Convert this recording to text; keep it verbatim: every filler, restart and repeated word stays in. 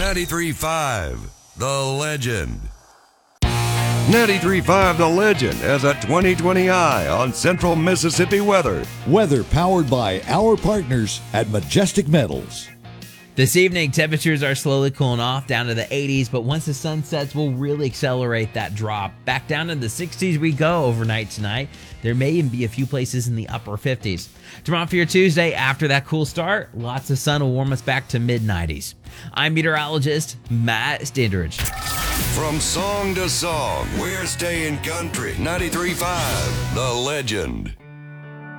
ninety-three point five, The Legend. ninety-three point five The Legend has a twenty twenty eye on central Mississippi weather. Weather powered by our partners at Majestic Metals. This evening, temperatures are slowly cooling off down to the eighties, but once the sun sets, we'll really accelerate that drop. Back down to the sixties we go overnight tonight. There may even be a few places in the upper fifties. Tomorrow for your Tuesday, after that cool start, lots of sun will warm us back to mid nineties. I'm meteorologist Matt Standridge. From song to song, we're staying country. ninety-three point five The Legend.